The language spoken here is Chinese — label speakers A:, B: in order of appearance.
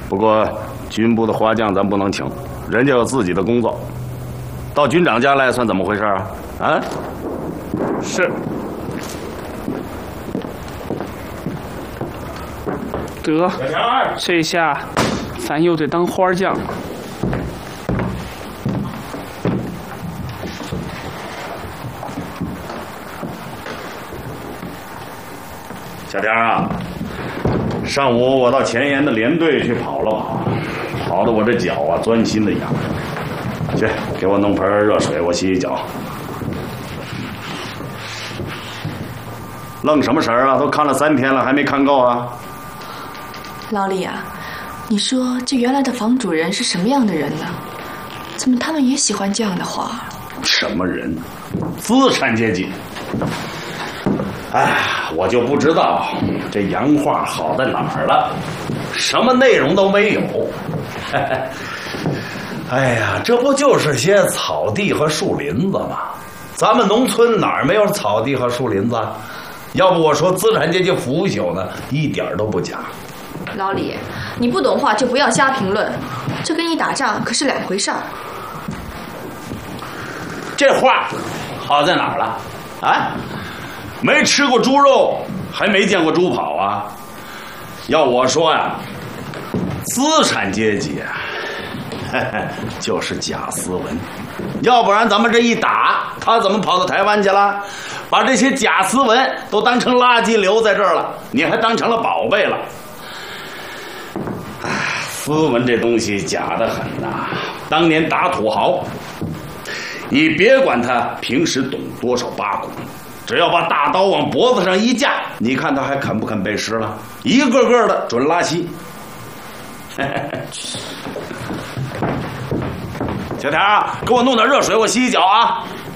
A: 不过军部的花匠咱不能请，人家有自己的工作。到军长家来算怎么回事啊？啊？
B: 是。得，这下咱又得当花匠了。
A: 小天啊，上午我到前沿的连队去跑了跑，跑得我这脚啊钻心的痒。去，给我弄盆热水，我洗洗脚。愣什么神啊？都看了3天了，还没看够啊？
C: 老李啊，你说这原来的房主人是什么样的人呢？怎么他们也喜欢这样的画？
A: 什么人？资产阶级。哎，我就不知道这洋画好在哪儿了，什么内容都没有。哎呀，这不就是些草地和树林子吗？咱们农村哪儿没有草地和树林子？要不我说资产阶级腐朽呢，一点都不假。
C: 老李，你不懂画就不要瞎评论，这跟你打仗可是2回事儿。
A: 这画好在哪儿了？啊？没吃过猪肉，还没见过猪跑啊！要我说呀，资产阶级啊，就是假斯文，要不然咱们这一打，他怎么跑到台湾去了？把这些假斯文都当成垃圾留在这儿了，你还当成了宝贝了。哎，斯文这东西假得很呐！当年打土豪，你别管他平时懂多少八股。只要把大刀往脖子上一架，你看他还肯不肯背诗了？一个个的准拉稀。小田啊，给我弄点热水，我洗洗脚啊。